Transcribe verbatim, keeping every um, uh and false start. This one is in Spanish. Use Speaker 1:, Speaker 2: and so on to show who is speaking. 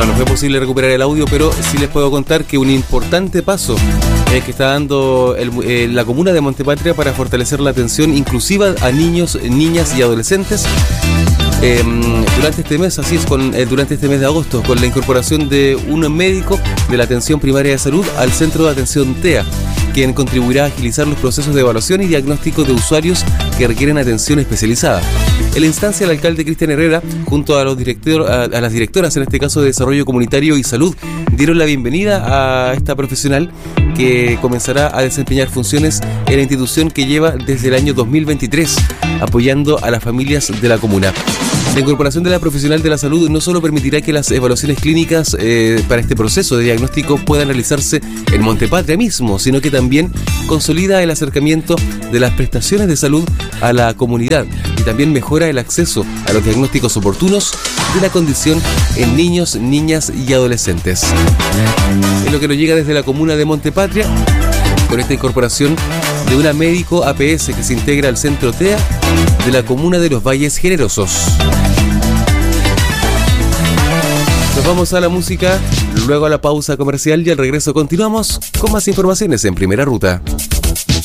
Speaker 1: No nos fue posible recuperar el audio, pero sí les puedo contar que un importante paso eh, que está dando el, eh, la comuna de Montepatria para fortalecer la atención inclusiva a niños, niñas y adolescentes. Eh, durante este mes, así es, con, eh, durante este mes de agosto, con la incorporación de un médico de la atención primaria de salud al centro de atención T E A, quien contribuirá a agilizar los procesos de evaluación y diagnóstico de usuarios que requieren atención especializada. En la instancia, el alcalde Cristian Herrera, junto a, los director, a, a las directoras, en este caso de Desarrollo Comunitario y Salud, dieron la bienvenida a esta profesional que comenzará a desempeñar funciones en la institución que lleva desde el año dos mil veintitrés, apoyando a las familias de la comuna. La incorporación de la profesional de la salud no solo permitirá que las evaluaciones clínicas eh, para este proceso de diagnóstico puedan realizarse en Montepatria mismo, sino que también consolida el acercamiento de las prestaciones de salud a la comunidad y también mejora el acceso a los diagnósticos oportunos de la condición en niños, niñas y adolescentes. Es lo que nos llega desde la comuna de Montepatria con esta incorporación de una médico A P S que se integra al centro T E A de la comuna de Los Valles Generosos. Nos vamos a la música, luego a la pausa comercial y al regreso continuamos con más informaciones en Primera Ruta.